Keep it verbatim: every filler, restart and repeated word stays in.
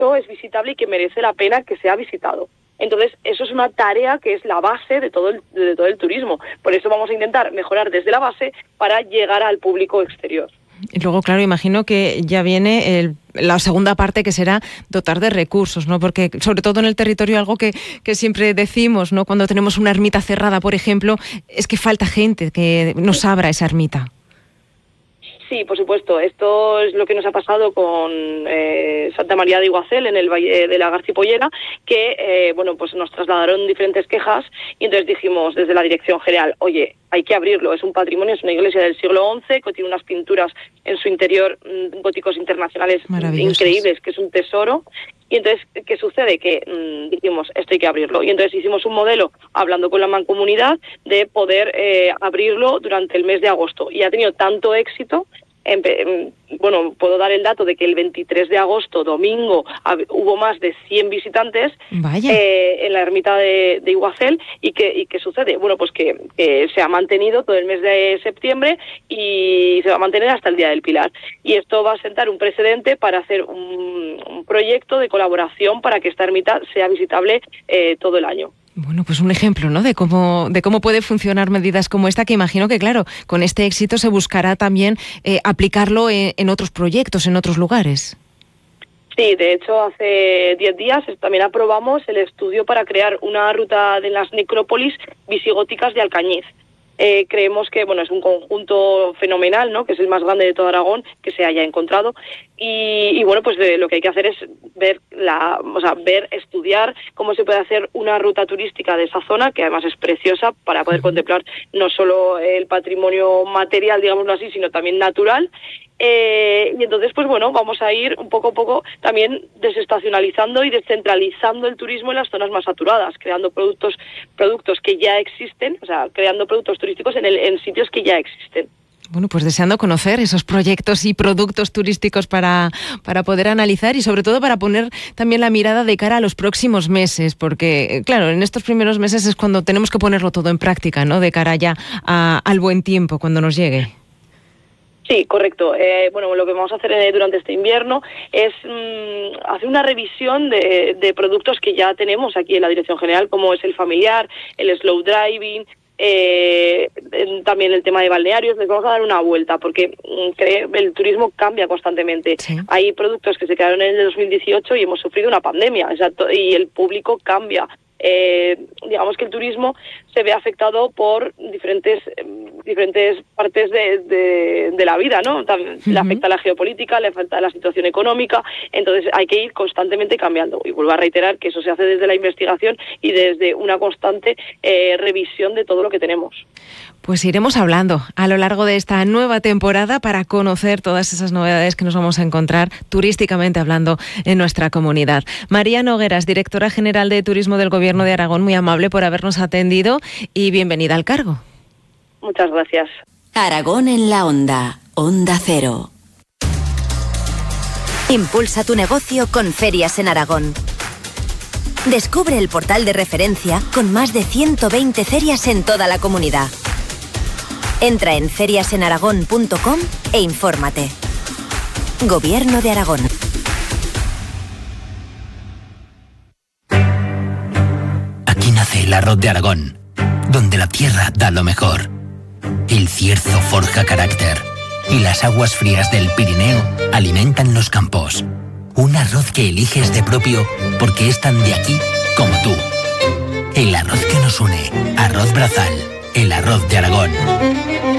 no es visitable y que merece la pena que sea visitado. Entonces, eso es una tarea que es la base de todo el, de todo el turismo. Por eso vamos a intentar mejorar desde la base para llegar al público exterior. Y luego, claro, imagino que ya viene el, la segunda parte, que será dotar de recursos, ¿no? Porque, sobre todo en el territorio, algo que, que siempre decimos, ¿no? Cuando tenemos una ermita cerrada, por ejemplo, es que falta gente que nos abra esa ermita. Sí, por supuesto. Esto es lo que nos ha pasado con eh, Santa María de Iguacel, en el Valle de la Garcipollera, que eh, bueno, pues nos trasladaron diferentes quejas y entonces dijimos desde la Dirección General, oye, hay que abrirlo, es un patrimonio, es una iglesia del siglo once, que tiene unas pinturas en su interior mmm, góticos internacionales increíbles, que es un tesoro. Y entonces, ¿qué sucede? Que mmm, dijimos, esto hay que abrirlo. Y entonces hicimos un modelo, hablando con la mancomunidad, de poder eh, abrirlo durante el mes de agosto. Y ha tenido tanto éxito, en, bueno, puedo dar el dato de que el veintitrés de agosto, domingo, hab, hubo más de cien visitantes eh, en la ermita de, de Iguacel. ¿Y qué, y qué sucede? Bueno, pues que, que se ha mantenido todo el mes de septiembre y se va a mantener hasta el Día del Pilar. Y esto va a sentar un precedente para hacer un, un proyecto de colaboración para que esta ermita sea visitable eh, todo el año. Bueno, pues un ejemplo, ¿no?, de cómo de cómo puede funcionar medidas como esta, que imagino que, claro, con este éxito se buscará también eh, aplicarlo en, en otros proyectos, en otros lugares. Sí, de hecho, hace diez días también aprobamos el estudio para crear una ruta de las necrópolis visigóticas de Alcañiz. Eh, creemos que bueno, es un conjunto fenomenal, ¿no?, que es el más grande de todo Aragón, que se haya encontrado. Y, y bueno, pues eh, lo que hay que hacer es ver, la, o sea, ver, estudiar cómo se puede hacer una ruta turística de esa zona, que además es preciosa, para poder uh-huh. contemplar no solo el patrimonio material, digámoslo así, sino también natural. Eh, y entonces, pues bueno, vamos a ir un poco a poco también desestacionalizando y descentralizando el turismo en las zonas más saturadas, creando productos productos que ya existen, o sea, creando productos turísticos en, el, en sitios que ya existen. Bueno, pues deseando conocer esos proyectos y productos turísticos para, para poder analizar y sobre todo para poner también la mirada de cara a los próximos meses, porque claro, en estos primeros meses es cuando tenemos que ponerlo todo en práctica, ¿no?, de cara ya a, al buen tiempo cuando nos llegue. Sí, correcto. Eh, bueno, lo que vamos a hacer eh, durante este invierno es mmm, hacer una revisión de, de productos que ya tenemos aquí en la Dirección General, como es el familiar, el slow driving, eh, también el tema de balnearios. Les vamos a dar una vuelta porque mmm, cree, el turismo cambia constantemente. Sí. Hay productos que se quedaron en el dos mil dieciocho y hemos sufrido una pandemia, exacto, y el público cambia. Eh, digamos que el turismo se ve afectado por diferentes eh, diferentes partes de, de, de la vida, ¿no? También uh-huh. le afecta la geopolítica, le afecta la situación económica, entonces hay que ir constantemente cambiando. Y vuelvo a reiterar que eso se hace desde la investigación y desde una constante eh, revisión de todo lo que tenemos. Pues iremos hablando a lo largo de esta nueva temporada para conocer todas esas novedades que nos vamos a encontrar turísticamente hablando en nuestra comunidad. María Nogueras, directora general de Turismo del Gobierno de Aragón, muy amable por habernos atendido y bienvenida al cargo. Muchas gracias. Aragón en la Onda, Onda Cero. Impulsa tu negocio con Ferias en Aragón. Descubre el portal de referencia con más de ciento veinte ferias en toda la comunidad. Entra en ferias en aragón punto com e infórmate. Gobierno de Aragón. Aquí nace el arroz de Aragón, donde la tierra da lo mejor. El cierzo forja carácter y las aguas frías del Pirineo alimentan los campos. Un arroz que eliges de propio porque es tan de aquí como tú. El arroz que nos une, Arroz Brazal, el arroz de Aragón.